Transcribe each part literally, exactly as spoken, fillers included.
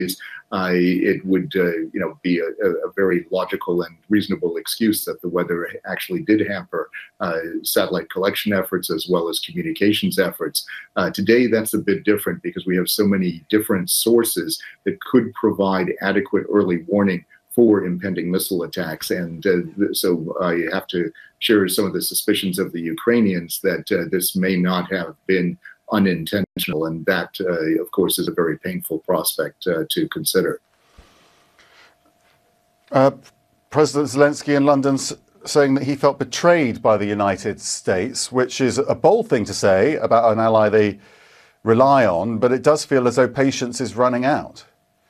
Uh, it would, uh, you know, be a, a very logical and reasonable excuse that the weather actually did hamper uh, satellite collection efforts as well as communications efforts. Uh, today, that's a bit different because we have so many different sources that could provide adequate early warning for impending missile attacks. And uh, so I have to share some of the suspicions of the Ukrainians that uh, this may not have been unintentional, and that, uh, of course, is a very painful prospect uh, to consider. Uh, President Zelensky in London saying that he felt betrayed by the United States, which is a bold thing to say about an ally they rely on, but it does feel as though patience is running out.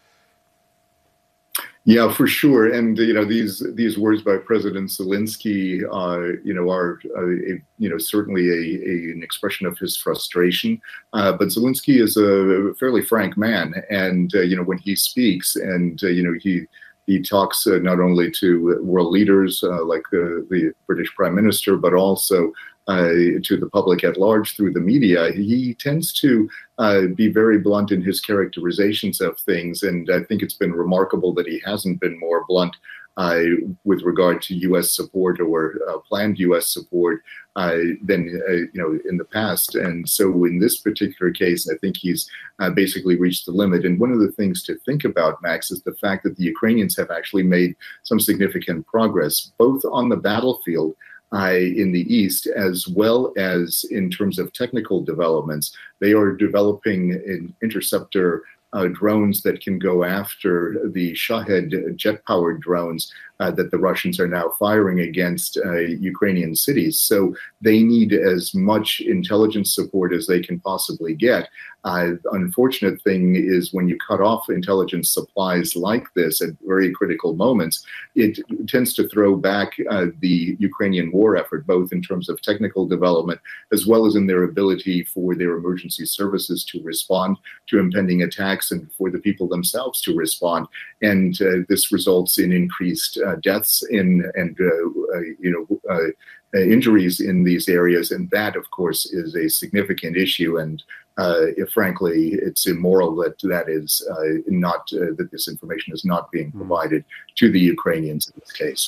Yeah, for sure. And, you know, these these words by President Zelensky, uh, you know, are, uh, a, you know, certainly a, a, an expression of his frustration. Uh, but Zelensky is a fairly frank man. And, uh, you know, when he speaks and, uh, you know, he he talks uh, not only to world leaders uh, like the, the British Prime Minister, but also Uh, to the public at large through the media, he tends to uh, be very blunt in his characterizations of things. And I think it's been remarkable that he hasn't been more blunt uh, with regard to U S support or uh, planned U S support uh, than uh, you know in the past. And so in this particular case, I think he's uh, basically reached the limit. And one of the things to think about, Max, is the fact that the Ukrainians have actually made some significant progress, both on the battlefield Uh, in the East, as well as in terms of technical developments. They are developing an interceptor uh, drones that can go after the Shahed jet-powered drones uh, that the Russians are now firing against uh, Ukrainian cities. So they need as much intelligence support as they can possibly get. Uh, unfortunate thing is when you cut off intelligence supplies like this at very critical moments, it tends to throw back uh, the Ukrainian war effort, both in terms of technical development as well as in their ability for their emergency services to respond to impending attacks and for the people themselves to respond. And uh, this results in increased uh, deaths in and uh, uh, you know uh, uh, injuries in these areas, and that, of course, is a significant issue. And uh, if, frankly, it's immoral that that is uh, not uh, that this information is not being provided to the Ukrainians in this case.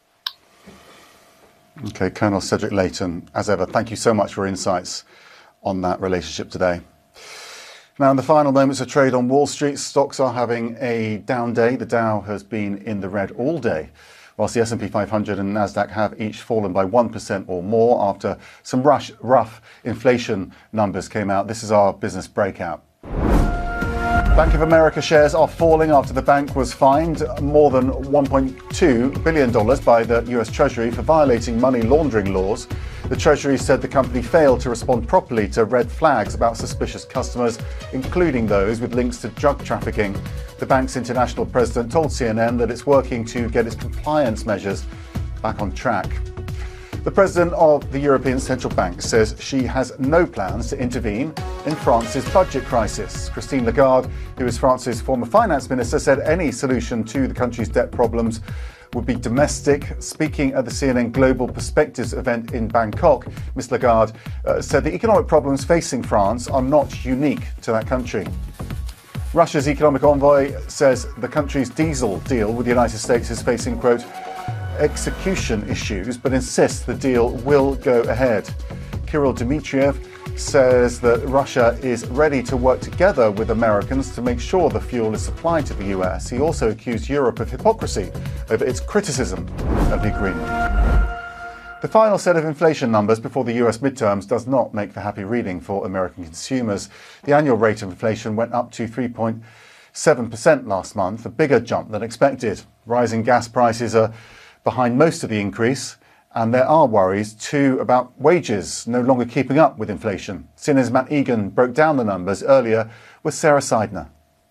Okay, Colonel Cedric Leighton, as ever, thank you so much for insights on that relationship today. Now, in the final moments of trade on Wall Street, stocks are having a down day. The Dow has been in the red all day, whilst the S and P five hundred and Nasdaq have each fallen by one percent or more after some rush, rough inflation numbers came out. This is our business breakout. Bank of America shares are falling after the bank was fined more than one point two billion dollars by the U S Treasury for violating money laundering laws. The Treasury said the company failed to respond properly to red flags about suspicious customers, including those with links to drug trafficking. The bank's international president told C N N that it's working to get its compliance measures back on track. The president of the European Central Bank says she has no plans to intervene in France's budget crisis. Christine Lagarde, who is France's former finance minister, said any solution to the country's debt problems would be domestic. Speaking at the C N N Global Perspectives event in Bangkok, Miz Lagarde uh, said the economic problems facing France are not unique to that country. Russia's economic envoy says the country's diesel deal with the United States is facing, quote, execution issues, but insists the deal will go ahead. Kirill Dmitriev says that Russia is ready to work together with Americans to make sure the fuel is supplied to the U S. He also accused Europe of hypocrisy over its criticism of the agreement. The final set of inflation numbers before the U S midterms does not make for happy reading for American consumers. The annual rate of inflation went up to three point seven percent last month, a bigger jump than expected. Rising gas prices are behind most of the increase, and there are worries too about wages no longer keeping up with inflation. C N N's Matt Egan broke down the numbers earlier with Sarah Seidner.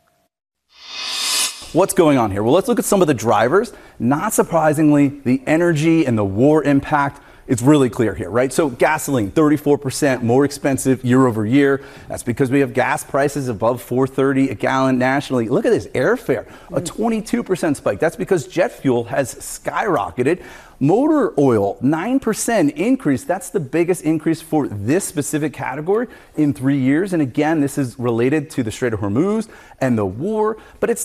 What's going on here? Well, let's look at some of the drivers. Not surprisingly, the energy and the war impact it's really clear here, right? So gasoline, thirty-four percent more expensive year over year. That's because we have gas prices above four thirty a gallon nationally. Look at this airfare, a twenty-two percent spike. That's because jet fuel has skyrocketed. Motor oil, nine percent increase. That's the biggest increase for this specific category in three years. And again, this is related to the Strait of Hormuz and the war, but it's